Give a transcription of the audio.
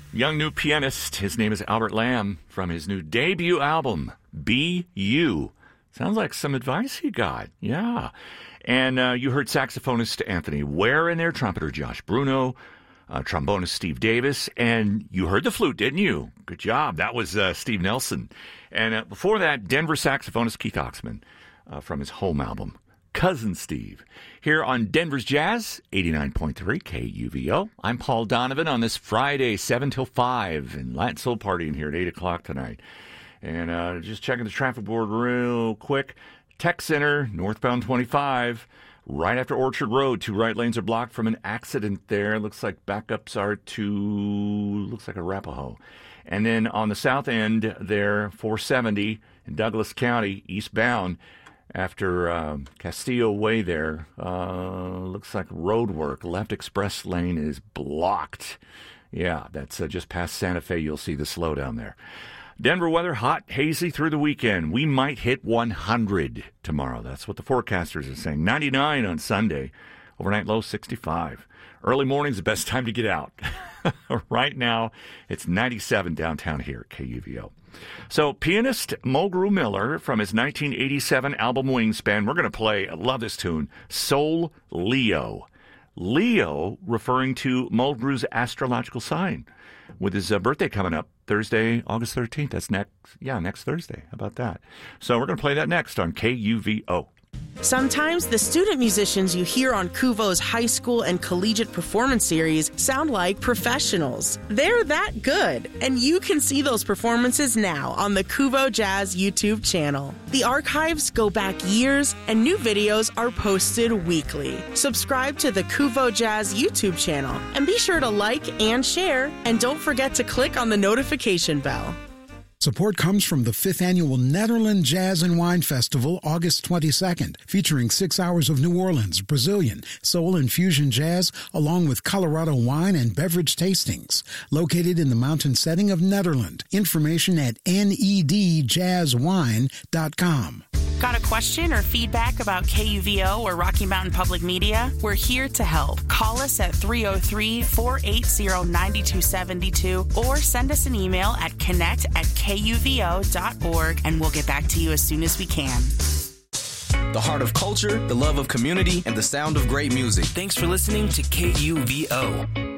young new pianist. His name is Albert Lamb from his new debut album, Be You. Sounds like some advice he got. Yeah. And you heard saxophonist Anthony Ware in there, trumpeter Josh Bruno, trombonist Steve Davis, and you heard the flute, didn't you? Good job. That was Steve Nelson. And before that, Denver saxophonist Keith Oxman from his home album, Cousin Steve. Here on Denver's Jazz, 89.3 KUVO. I'm Paul Donovan on this Friday, 7 till 5, and Latin Soul partying here at 8 o'clock tonight. And just checking the traffic board real quick. Tech Center, northbound 25, right after Orchard Road. 2 right lanes are blocked from an accident there. Looks like backups are looks like Arapahoe. And then on the south end there, 470 in Douglas County, eastbound, after Castillo Way there, looks like road work. Left express lane is blocked. Yeah, that's just past Santa Fe. You'll see the slowdown there. Denver weather, hot, hazy through the weekend. We might hit 100 tomorrow. That's what the forecasters are saying. 99 on Sunday. Overnight low 65. Early morning's the best time to get out. Right now, it's 97 downtown here at KUVO. So, pianist Mulgrew Miller from his 1987 album Wingspan. We're going to play, I love this tune, Soul Leo. Leo referring to Mulgrew's astrological sign, with his birthday coming up Thursday, August 13th. That's next Thursday. How about that? So we're going to play that next on KUVO. Sometimes the student musicians you hear on KUVO's high school and collegiate performance series sound like professionals. They're that good, and you can see those performances now on the KUVO Jazz YouTube channel. The archives go back years, and new videos are posted weekly. Subscribe to the KUVO Jazz YouTube channel, and be sure to like and share, and don't forget to click on the notification bell. Support comes from the 5th Annual Nederland Jazz and Wine Festival, August 22nd, featuring 6 hours of New Orleans, Brazilian, soul and fusion jazz, along with Colorado wine and beverage tastings. Located in the mountain setting of Nederland. Information at nedjazzwine.com. Got a question or feedback about KUVO or Rocky Mountain Public Media? We're here to help. Call us at 303-480-9272 or send us an email at connect@kuvo.org, and we'll get back to you as soon as we can. The heart of culture, the love of community, and the sound of great music. Thanks for listening to KUVO.